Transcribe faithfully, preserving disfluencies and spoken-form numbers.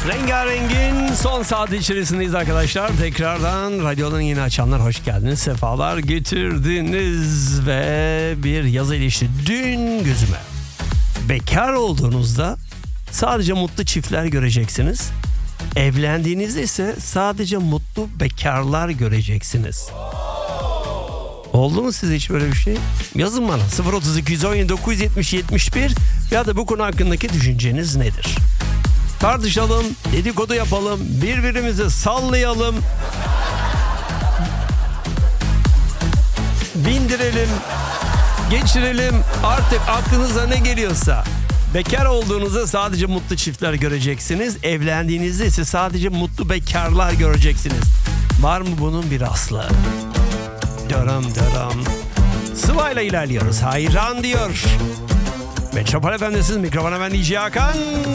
Rengareng'in son saat içerisindeyiz arkadaşlar. Tekrardan radyodan yeni açanlar hoş geldiniz. Sefalar getirdiniz ve bir yazı ilişti. Dün gözüme bekar olduğunuzda sadece mutlu çiftler göreceksiniz. Evlendiğinizde ise sadece mutlu bekarlar göreceksiniz. Oldu mu size hiç böyle bir şey? Yazın bana sıfır otuz iki on yedi dokuz yüz yetmiş yetmiş bir ya da bu konu hakkındaki düşünceniz nedir? Tartışalım, dedikodu yapalım, birbirimizi sallayalım, bindirelim, geçirelim, artık aklınıza ne geliyorsa. Bekar olduğunuzda sadece mutlu çiftler göreceksiniz, evlendiğinizde ise sadece mutlu bekarlar göreceksiniz. Var mı bunun bir aslı? Döram döram. Sıvayla ilerliyoruz. Hayran diyor. Metropol Efendisi'niz mikrofona ben D J Hakan.